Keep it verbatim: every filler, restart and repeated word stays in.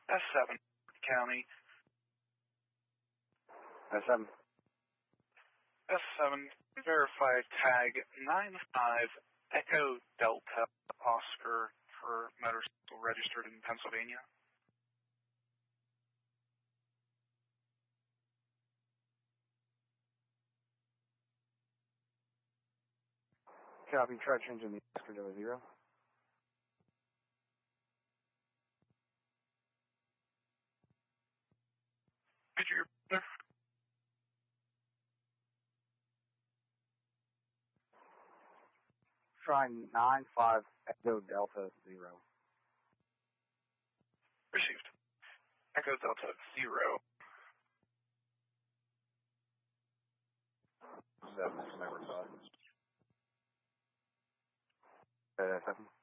S seven, County. S seven. S seven, verify tag nine five Echo Delta Oscar for motorcycle registered in Pennsylvania. Copy, try changing the Oscar to a zero. Could you repeat? Try nine five Echo Delta zero. Received. Echo Delta zero. Seven, never thought. Uh, seven.